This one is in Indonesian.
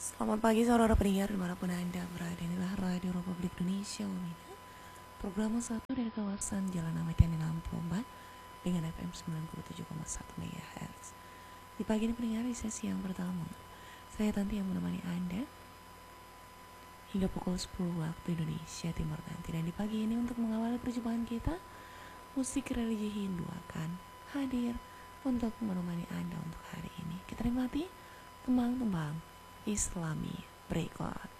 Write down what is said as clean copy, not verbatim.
Selamat pagi saudara pendengar dimanapun Anda berada. Inilah Radio Republik Indonesia Wamena, program satu dari kawasan Jalan Ahmad Yani Lampung dengan FM 97,1 MHz. Di pagi ini pendengar, di sesi yang pertama saya Tanti yang menemani Anda hingga pukul 10 waktu Indonesia Timur nanti. Dan di pagi ini untuk mengawali perjumpaan kita, musik religi Hindu akan hadir untuk menemani Anda untuk hari ini. Kita nikmati tembang-tembang Islami berikut.